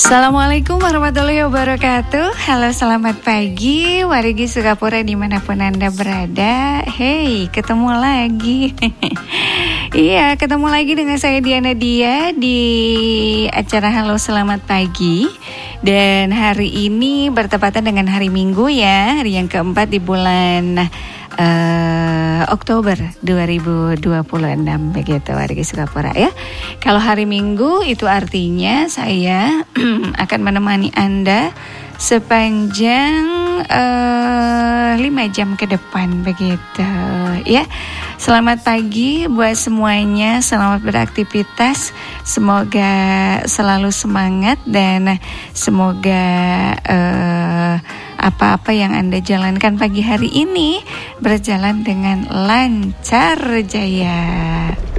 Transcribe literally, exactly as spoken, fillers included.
Assalamualaikum warahmatullahi wabarakatuh. Halo, selamat pagi wargi Sukapura dimanapun Anda berada. Hey, ketemu lagi. Iya, ketemu lagi dengan saya Diana Dia di acara Halo Selamat Pagi. Dan hari ini bertepatan dengan hari Minggu ya, hari yang keempat di bulan Uh, Oktober dua ribu dua puluh enam begitu warga Sukapura ya. Kalau hari Minggu itu artinya saya akan menemani Anda sepanjang uh, lima jam ke depan begitu ya. Selamat pagi buat semuanya, selamat beraktivitas. Semoga selalu semangat dan semoga uh, apa-apa yang Anda jalankan pagi hari ini berjalan dengan lancar jaya.